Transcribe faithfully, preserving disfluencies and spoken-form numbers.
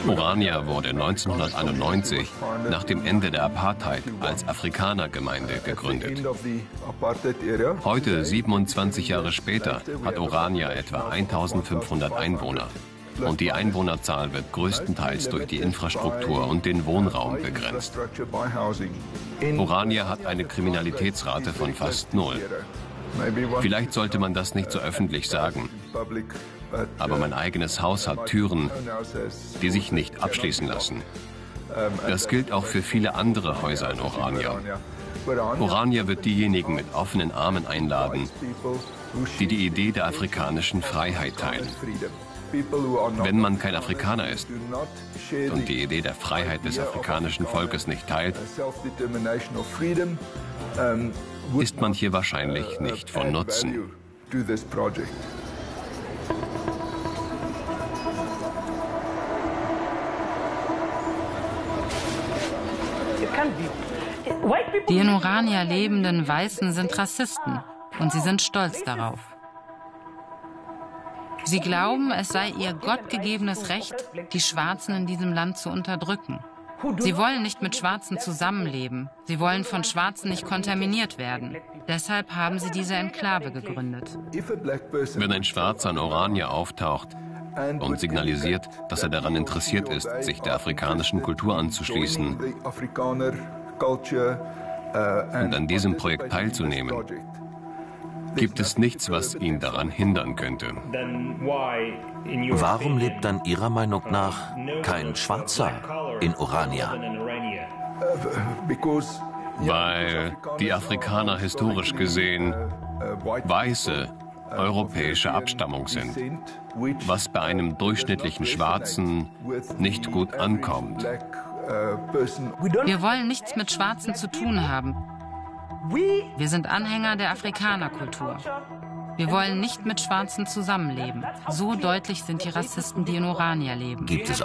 Orania wurde neunzehnhunderteinundneunzig nach dem Ende der Apartheid als Afrikanergemeinde gegründet. Heute, siebenundzwanzig Jahre später, hat Orania etwa eintausendfünfhundert Einwohner. Und die Einwohnerzahl wird größtenteils durch die Infrastruktur und den Wohnraum begrenzt. Orania hat eine Kriminalitätsrate von fast null. Vielleicht sollte man das nicht so öffentlich sagen, aber mein eigenes Haus hat Türen, die sich nicht abschließen lassen. Das gilt auch für viele andere Häuser in Orania. Orania wird diejenigen mit offenen Armen einladen, die die Idee der afrikanischen Freiheit teilen. Wenn man kein Afrikaner ist und die Idee der Freiheit des afrikanischen Volkes nicht teilt, ist man hier wahrscheinlich nicht von Nutzen. Die in Orania lebenden Weißen sind Rassisten und sie sind stolz darauf. Sie glauben, es sei ihr gottgegebenes Recht, die Schwarzen in diesem Land zu unterdrücken. Sie wollen nicht mit Schwarzen zusammenleben. Sie wollen von Schwarzen nicht kontaminiert werden. Deshalb haben sie diese Enklave gegründet. Wenn ein Schwarzer in Orania auftaucht und signalisiert, dass er daran interessiert ist, sich der afrikanischen Kultur anzuschließen und an diesem Projekt teilzunehmen, gibt es nichts, was ihn daran hindern könnte. Warum lebt dann Ihrer Meinung nach kein Schwarzer in Orania? Weil die Afrikaner historisch gesehen weiße europäische Abstammung sind, was bei einem durchschnittlichen Schwarzen nicht gut ankommt. Wir wollen nichts mit Schwarzen zu tun haben. Wir sind Anhänger der Afrikanerkultur. Wir wollen nicht mit Schwarzen zusammenleben. So deutlich sind die Rassisten, die in Orania leben. Gibt es